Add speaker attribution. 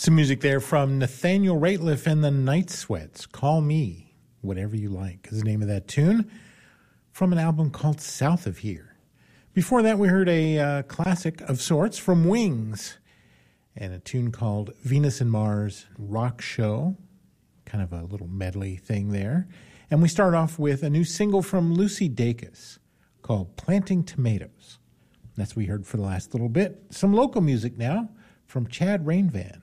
Speaker 1: Some music there from Nathaniel Rateliff and the Night Sweats. Call Me Whatever You Like is the name of that tune from an album called South of Here. Before that, we heard a classic of sorts from Wings and a tune called Venus and Mars Rock Show, kind of a little medley thing there. And we start off with a new single from Lucy Dacus called Planting Tomatoes. That's what we heard for the last little bit. Some local music now from Chad Rainvan.